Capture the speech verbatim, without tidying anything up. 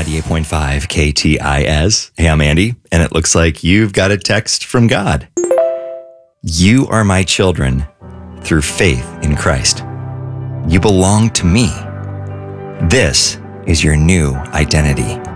ninety-eight point five K T I S. Hey, I'm Andy, and it looks like you've got a text from God. You are my children through faith in Christ. You belong to me. This is your new identity.